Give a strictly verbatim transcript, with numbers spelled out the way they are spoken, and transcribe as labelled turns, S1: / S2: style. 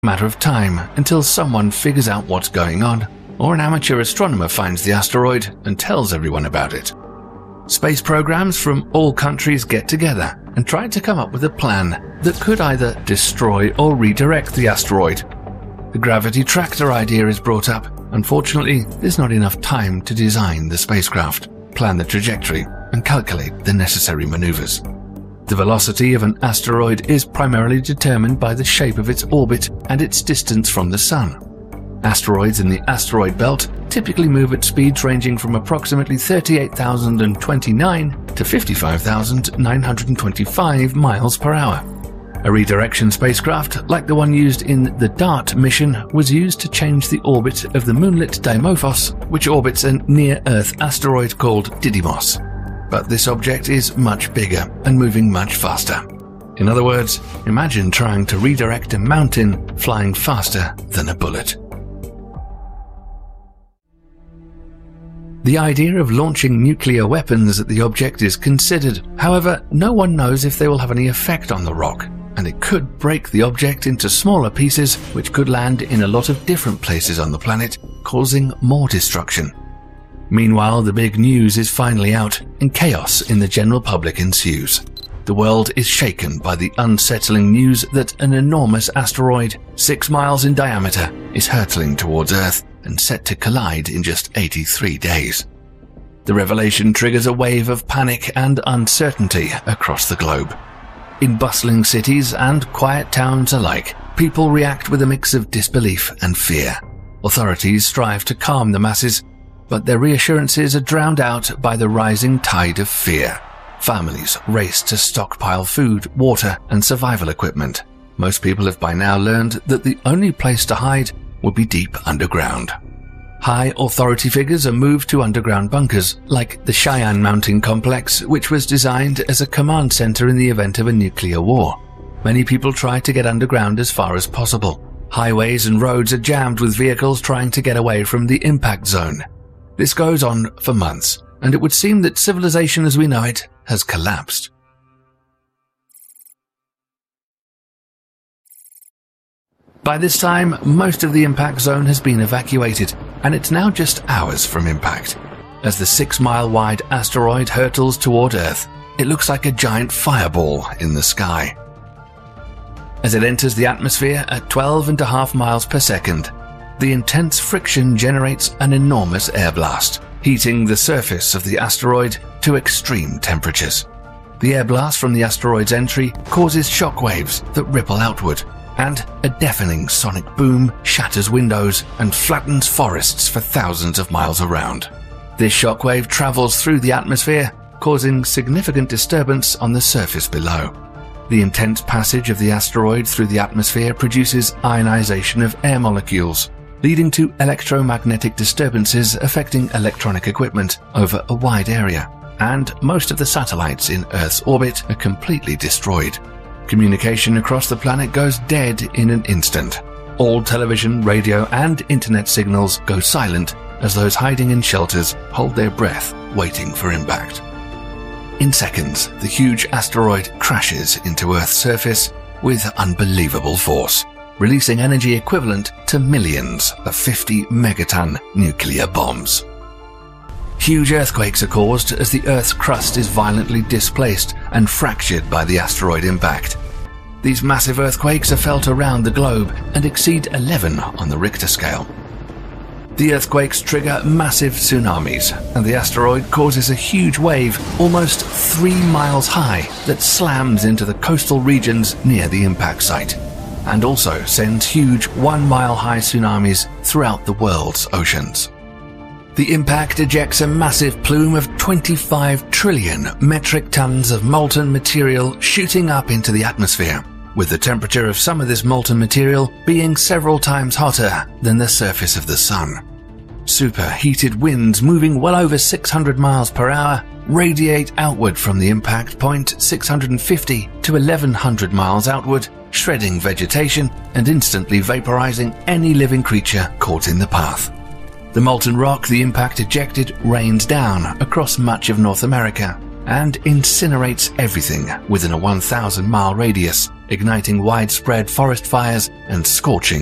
S1: matter of time until someone figures out what's going on, or an amateur astronomer finds the asteroid and tells everyone about it. Space programs from all countries get together and try to come up with a plan that could either destroy or redirect the asteroid. The gravity tractor idea is brought up. Unfortunately, there's not enough time to design the spacecraft, plan the trajectory, and calculate the necessary maneuvers. The velocity of an asteroid is primarily determined by the shape of its orbit and its distance from the Sun. Asteroids in the asteroid belt typically move at speeds ranging from approximately thirty-eight thousand twenty-nine to fifty-five thousand nine hundred twenty-five miles per hour. A redirection spacecraft, like the one used in the DART mission, was used to change the orbit of the moonlet Dimorphos, which orbits a near-Earth asteroid called Didymos. But this object is much bigger and moving much faster. In other words, imagine trying to redirect a mountain flying faster than a bullet. The idea of launching nuclear weapons at the object is considered. However, no one knows if they will have any effect on the rock, and it could break the object into smaller pieces which could land in a lot of different places on the planet, causing more destruction. Meanwhile, the big news is finally out, and chaos in the general public ensues. The world is shaken by the unsettling news that an enormous asteroid, six miles in diameter, is hurtling towards Earth and set to collide in just eighty-three days. The revelation triggers a wave of panic and uncertainty across the globe. In bustling cities and quiet towns alike, people react with a mix of disbelief and fear. Authorities strive to calm the masses, but their reassurances are drowned out by the rising tide of fear. Families race to stockpile food, water, and survival equipment. Most people have by now learned that the only place to hide would be deep underground. High authority figures are moved to underground bunkers, like the Cheyenne Mountain Complex, which was designed as a command center in the event of a nuclear war. Many people try to get underground as far as possible. Highways and roads are jammed with vehicles trying to get away from the impact zone. This goes on for months, and it would seem that civilization as we know it has collapsed. By this time, most of the impact zone has been evacuated, and it's now just hours from impact. As the six-mile-wide asteroid hurtles toward Earth, it looks like a giant fireball in the sky. As it enters the atmosphere at twelve and a half miles per second, the intense friction generates an enormous air blast, heating the surface of the asteroid to extreme temperatures. The air blast from the asteroid's entry causes shock waves that ripple outward, and a deafening sonic boom shatters windows and flattens forests for thousands of miles around. This shockwave travels through the atmosphere, causing significant disturbance on the surface below. The intense passage of the asteroid through the atmosphere produces ionization of air molecules, leading to electromagnetic disturbances affecting electronic equipment over a wide area, and most of the satellites in Earth's orbit are completely destroyed. Communication across the planet goes dead in an instant. All television, radio, and internet signals go silent as those hiding in shelters hold their breath, waiting for impact. In seconds, the huge asteroid crashes into Earth's surface with unbelievable force, releasing energy equivalent to millions of fifty megaton nuclear bombs. Huge earthquakes are caused as the Earth's crust is violently displaced and fractured by the asteroid impact. These massive earthquakes are felt around the globe and exceed eleven on the Richter scale. The earthquakes trigger massive tsunamis, and the asteroid causes a huge wave almost three miles high that slams into the coastal regions near the impact site, and also sends huge one-mile-high tsunamis throughout the world's oceans. The impact ejects a massive plume of twenty-five trillion metric tons of molten material shooting up into the atmosphere, with the temperature of some of this molten material being several times hotter than the surface of the Sun. Superheated winds moving well over six hundred miles per hour radiate outward from the impact point six hundred fifty to eleven hundred miles outward, shredding vegetation and instantly vaporizing any living creature caught in the path. The molten rock the impact ejected rains down across much of North America, and incinerates everything within a one thousand mile radius, igniting widespread forest fires and scorching